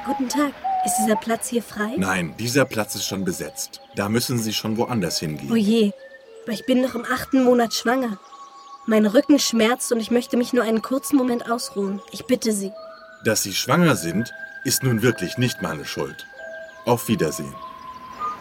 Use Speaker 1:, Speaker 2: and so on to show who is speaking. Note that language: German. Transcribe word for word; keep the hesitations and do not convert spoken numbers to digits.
Speaker 1: Guten Tag. Ist dieser Platz hier frei?
Speaker 2: Nein, dieser Platz ist schon besetzt. Da müssen Sie schon woanders hingehen.
Speaker 1: Oh je, aber ich bin noch im achten Monat schwanger. Mein Rücken schmerzt und ich möchte mich nur einen kurzen Moment ausruhen. Ich bitte Sie.
Speaker 2: Dass Sie schwanger sind, ist nun wirklich nicht meine Schuld. Auf Wiedersehen.